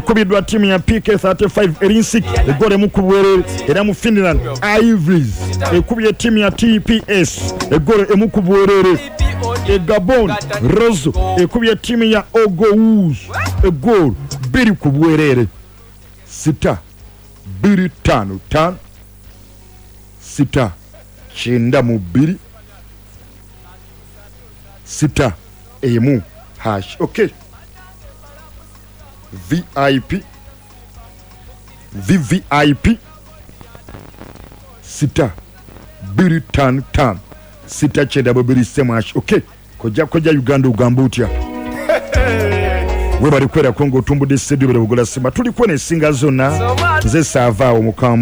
ekubidwa timu ya PK35 Erinsik egole mukubwere era mu Finland Ivories ekubye timu ya TPS egole emukubwere e Gabon Rozo ekubye timu ya Ogous egol biri kubwerere 6-2-5-5 6-9-2 6-1 hash. Okay. VIP VVIP 6-2-5-5 6-9-2 semash. Okay. Koja Uganda ugamba utya. We bali kwera Kongo tumbude sedio bali bugola sima tuli kwene singa zona ze sava omukamba